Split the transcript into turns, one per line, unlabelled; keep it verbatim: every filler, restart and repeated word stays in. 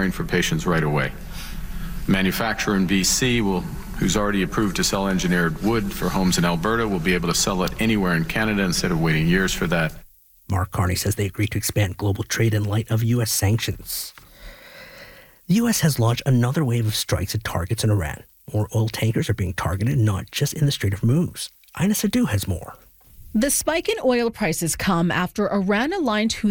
caring for patients right away. Manufacturer in B C will, who's already approved to sell engineered wood for homes in Alberta, will be able to sell it anywhere in Canada instead of waiting years for that.
Mark Carney says they agreed to expand global trade in light of U S sanctions. The U S has launched another wave of strikes at targets in Iran. More oil tankers are being targeted, not just in the Strait of Hormuz. Ina Sadu has more.
The spike in oil prices come after Iran aligned